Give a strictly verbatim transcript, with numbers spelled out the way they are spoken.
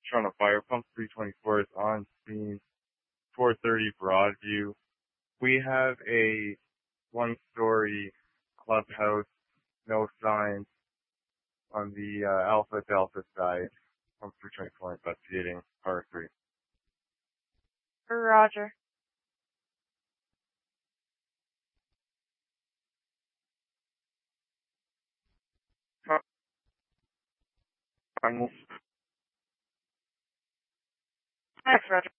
Toronto Fire Pump three twenty-four is on scene, four thirty Broadview. We have a one-story clubhouse, no signs, on the uh, Alpha Delta side. Pump three twenty-four investigating par three. Roger. Thanks, Roger.